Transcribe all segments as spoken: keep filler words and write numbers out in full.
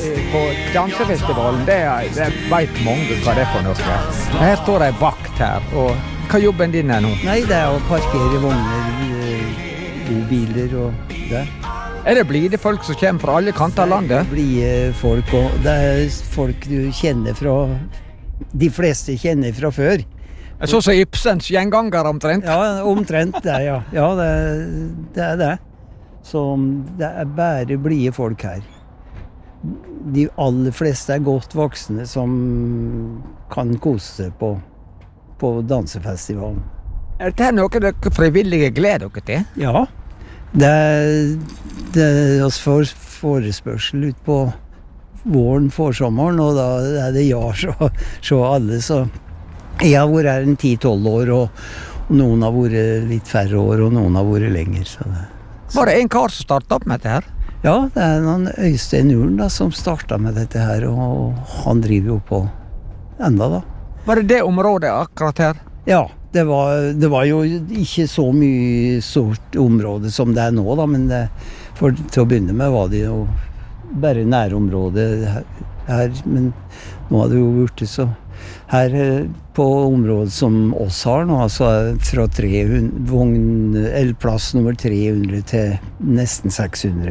på dansefestivalen, det, er, det vet mange hva det er for noe. Her står det en vakt her, og hva er jobben din er nå? Nei, det er å parkere vogner, bobiler og det. Er det blide folk som kommer fra alle kanter av landet? Det er blide folk, og det er folk du kjenner fra, de fleste kjenner fra før. Sånn som Ibsens gjenganger omtrent? Ja, omtrent det, ja. Ja, det, det er det. Så det er bare blide folk her. De aller fleste er godt voksne som kan kose seg på, på dansefestivalen. Er dette noe dere frivillige gleder dere til? Ja, det er, det er oss for, forespørsel ut på våren, forsommeren, og da er det ja, så, så alle, så jeg har vært her en ti tolv år, og noen har vært litt færre år, og noen har vært lenger. Så det, så. Var det en kar som startet opp med dette her? Ja, det er noen Øystein Uren da, som startet med dette her, og han driver jo på enda da. Var det det området akkurat her? Ja, det var, det var jo ikke så mye stort område som det er nå da, men det, for til å begynne med var det jo bare nærområdet her, her men nå har det jo vært så. Her på området som oss har nå, altså fra tre hundre, vogn, eller plass nummer tre hundre til nesten seks hundre.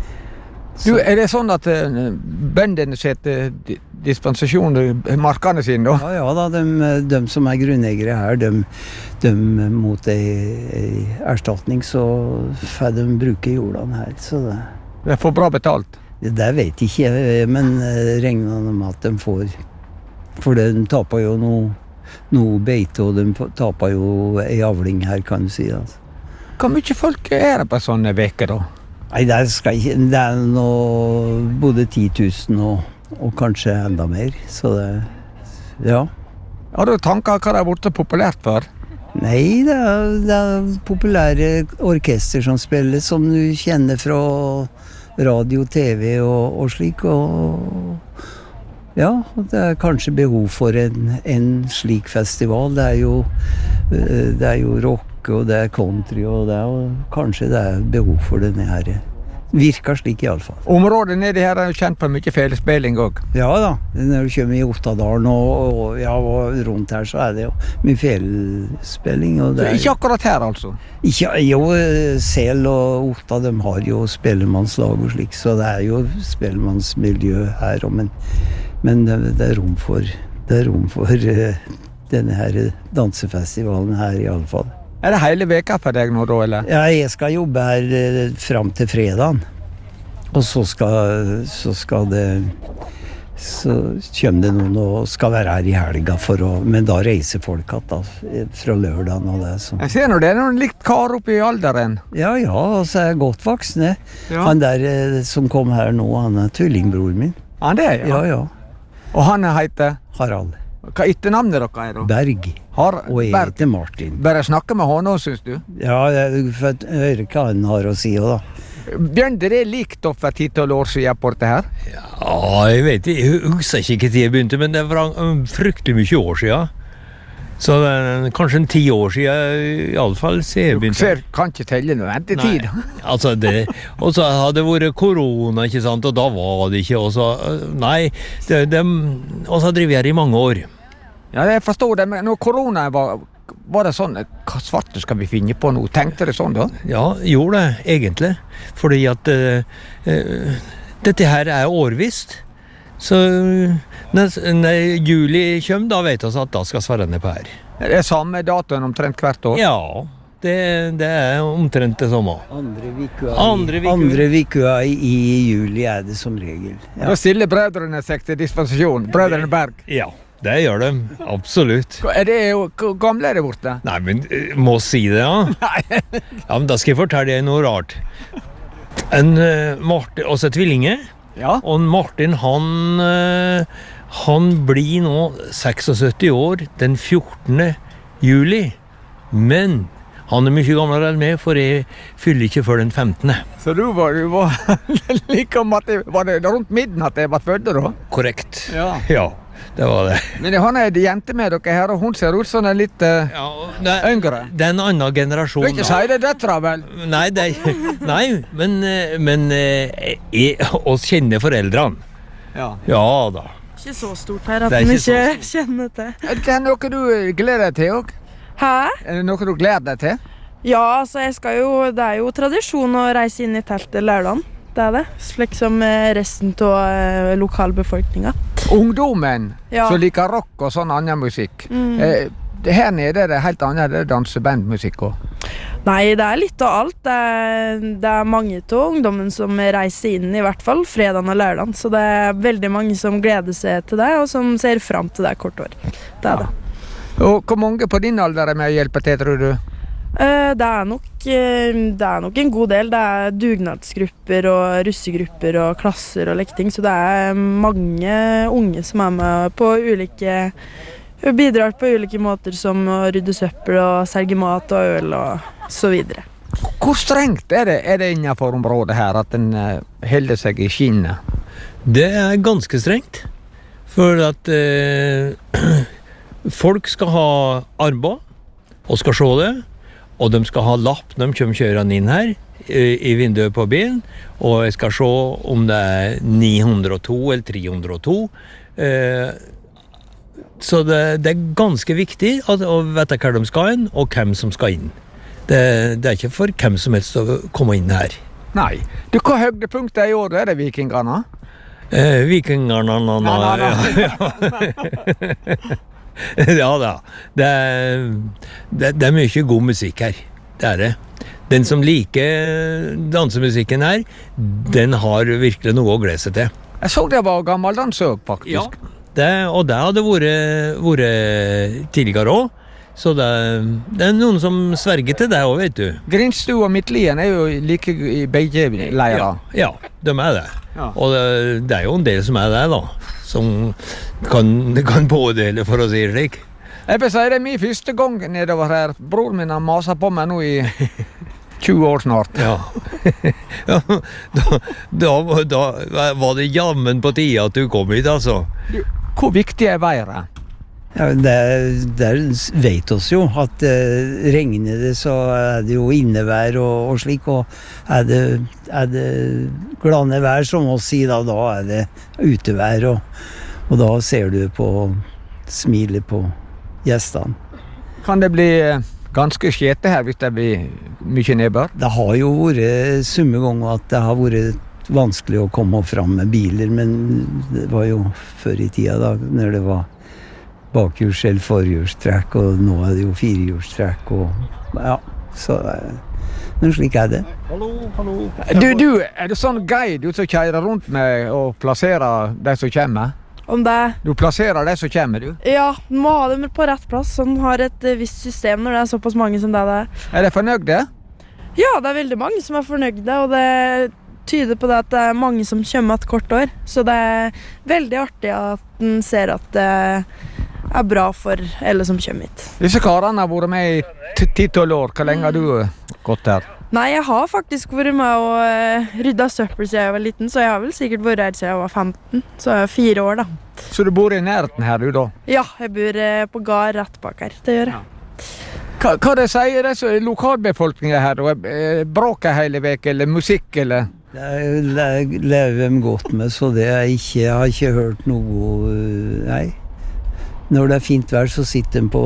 Du, er det sånn at uh, bøndene setter dispensasjon i markene sine da? Ja, ja da, de, de som er grunneiere her, de, de mot en erstatning, så får de bruke jordene her. Så det, det får bra betalt? Det, det vet jeg ikke, men regner de at de får. For de taper jo noe, noe beite, og de taper jo en avling her, kan du si. Altså. Hvor mye folk er det på sånne veker da? Nei, det er, det er noe, både ti tusen og, og kanskje enda mer, så det, ja. Har du tanker hva det har blitt populært for? Nei, det er, det er populære orkester som spiller, som du kjenner fra radio, tv og, og slik, og ja, det er kanskje behov for en, en slik festival. Det er jo, det er jo rock, og det er country, og det er, og kanskje det er behov for denne her. Virker slik i alle fall. Området nede her er jo kjent for mye felespilling også. Ja da, når du kommer i Ottadalen og, og, ja, og rundt her så er det jo mye felespilling. Og det er, ikke akkurat her altså? Ikke, jo, Sel og Otta, de har jo spellemannslag og slik, så det er jo spellemannsmiljø her, men, men det, det er rom for, det er rom for uh, denne her dansefestivalen her i alle fall. Er det hele veka for deg nå da, eller? Ja, jeg skal jobbe her eh, frem til fredagen. Og så skal, så skal det, så kommer det noen og skal være her i helga for å, men da reiser folk da, fra lørdagen og det. Så. Jeg ser nå, det er noen likt kar oppe i alderen. Ja, ja, og så er jeg godt voksne. Ja. Han der eh, som kom her nå, han er tvillingbroren min. Han det, ja? Ja, ja. Og han heter? Harald. Hva etternavnet dere er da? Berg. Har, og jeg Berg. heter Martin. Bare snakke med honom, synes du? Ja, jeg får høre hva han har å si også, da. Bjørn, det er likt opp for ti-tolv år siden på dette her? Ja, jeg vet ikke. Jeg husker ikke hva tid jeg begynte, men det var fryktelig mye år siden. Så det er kanskje en ti år siden, i alle fall, så jeg begynte. Du ser, kan ikke telle noe ventetid. Nei, altså det, og så hadde det vært korona, ikke sant, og da var det ikke, og så, nei, det, det, og så driver jeg her i mange år. Ja, jeg forstår det, men når korona var, var det sånn, hva svarte skal vi finne på nå? Tenkte det sånn da? Ja, gjorde det, egentlig, fordi at uh, uh, dette her er årvist. Så når, når juli kommer, da vet vi at da skal svare ned på her. Er det samme datoen omtrent hvert år? Ja, det, det er omtrent det samme. Andre vikua i, Andre vikua. Andre vikua i, i juli er det som regel. Ja. Da stiller brødrene seg til disposisjon, brødrene Berg. Ja, det gjør de, absolutt. Er det jo, hvor gamle er det borte? Nei, men må si det, ja. Nei. Ja, men da skal jeg fortelle deg noe rart. En uh, Martin, også tvillinge. Ja. Og Martin, han, uh, han blir nå syttiseks år den fjortende juli. Men han er mye gamlere enn meg, for jeg fyller ikke før den femtende. Så du var, du var like om at det var det rundt midnatt jeg var født da? Korrekt. Ja. Ja, det var det. Men han er jente med dere her, og hun ser ut som en litt uh, Ja, det, yngre. det er en annen Du generasjon. vil ikke si det døtra, vel? Nei, det, nei men, men eh, jeg, oss kjenner foreldrene. Ja. Ja da. Ikke så stort her at Det er den ikke ikke kjenner til. Er det noe du gleder deg til også? Hæ? Er det noe du gleder deg til? Ja, altså jeg skal jo, det er jo tradisjon å reise inn i teltet lørdagen. Det er det, slik som eh, resten av eh, lokalbefolkningen. Ungdommen Ja. som liker rock og sånn annen musikk. Mm. Eh, det her nede er det helt annet, det er dansebandmusikk også. Nei, det er litt av alt. Det er, det er mange av ungdommen som reiser inn, i hvert fall fredagen og lørdagen. Så det er veldig mange som gleder seg til det, og som ser fram til det kort år. Det er det. Og hvor mange på din alder er med å hjelpe til, tror du? Eh, Det er, nok, eh, det er nok en god del. Det er dugnadsgrupper og russegrupper og klasser og like ting. Så det er mange unge som er med på ulike bidrar på ulike måter, som å rydde søppel og selge mat og øl og så videre. Hvor strengt er det, er det innenfor området her at den uh, holder seg i skinnet? Det er ganske strengt. For at eh, folk skal ha arbeid, og skal se det. Og de skal ha lapp når de kommer kjørende inn her, i, i vinduet på bilen. Og jeg skal se om det er ni hundre og to eller tre hundre og to. Eh, så det, det er ganske viktig at, å vite hva de skal inn, og hvem som skal inn. Det, det er ikke for hvem som helst å komme inn her. Nei. Du, hva høydepunktet er i år? Er det vikingene? Eh, vikingerne na, na, Na, na, ja, ja da. Det er, det, det er mye god musikk her. Det er det. Den som liker dansemusikken her, den har virkelig noe å glede seg til. Jeg så det var gammeldans òg, faktisk. Ja. Det, og det hadde vært, vært tidligere også. Så det, det er noen som sverger til det også, vet du. Grinstu og Midtlien er jo like i begge leirer. Ja, ja, de er det. Ja. Og det, det er jo en del som er det da, som kan, kan pådele, for å si det slik. Jeg vil si det er min første gang nedover her. Bror min har maset på meg nå i tjue år snart. Ja. Ja, da, da, da var det jammen på tide at du kom hit, altså. Du, hvor viktig er været? Ja, det, det vet oss jo at eh, regner det, så er det jo innevær og, og slik, og er det, er det glade vær, som oss sier da, da er det utevær, og, og da ser du på smilet på gjestene. Kan det bli eh, ganske skjete her hvis det blir mye nedbør? Det har jo vært summe ganger at det har vært vanskelig å komme fram med biler, men det var jo før i tida da, når det var bakhjuls- eller forhjulstrekk, og nå er det jo firehjulstrekk, og ja, så men slik er det. Hallo, hallo. Du, du, er du sånn guide du som kjører rundt med og plasserer de som kommer? Om det Du plasserer de som kommer, du? Ja, du må ha dem på rett plass, så den har et eh, visst system når det er såpass mange som det er det. Er de fornøyde? Ja, det er veldig mange som er fornøyde, og det tyder på det at det er mange som kommer et kort år. Så det er veldig artig at den ser at det er bra for alle som kommer hit. Disse karene har vært med i ti tolv år. Hvor lenge har du gått her? Nei, jeg har faktisk vært med og uh, rydda søppel siden jeg var liten, så jeg har vel sikkert vært her siden jeg var femten. Så jeg er fire år, da. Så du bor i nærheten her, du da? Ja, jeg bor uh, på gard rett bak her. Det gjør jeg. Hva, hva det sier det så lokalbefolkningen her? Da? Bråker hele vek, eller musikk, eller? Det lever de godt med, så det er ikke, jeg har ikke hørt noe, nei. Når det er fint vær, så sitter de på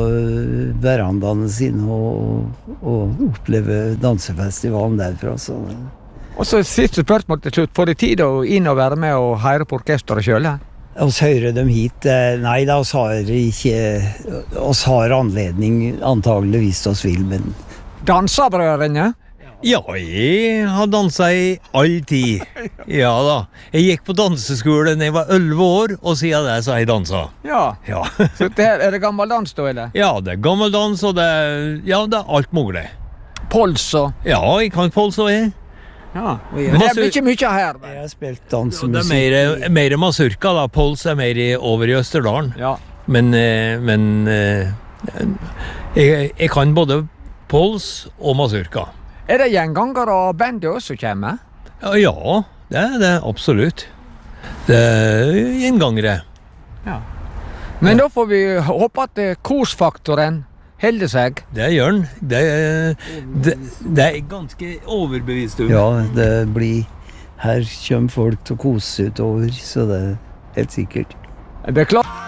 verandaene sine og, og opplever dansefestivalen derfra. Så. Og så siste spørsmål til slutt. Får de tid å inn og være med og høre på orkesteret selv? Oss hører dem hit. Nei, da oss har ikke, oss har anledning antageligvis oss vil, men... Dansabrødrene? Ja, jeg har danset i all tid. Ja da. Jeg gikk på danseskole da jeg var elleve år, og siden det så har jeg danset. Ja. Ja. Så det her, er det gammeldans da, eller? Ja, det er gammeldans, og det er, ja, det er alt mulig. Pols og... Ja, jeg kan pols og jeg. Ja. Men det blir ikke mye her. Jeg har spilt Det er dansemusikk. mer, mer masurka da. Pols er mer i, over i Østerdalen. Ja. Men, eh, men eh, jeg, jeg kan både pols og masurka. Er det gjengangere og bandet også som kommer? Ja, ja, det er det absolutt. Det er gjengangere. Ja. Men da får vi håpe at korsfaktoren holder seg. Det gjør den. Det, det, det er jeg ganske overbevist om. Ja, det blir, her kommer folk til å kose seg utover, så det er helt sikkert. Det er klart.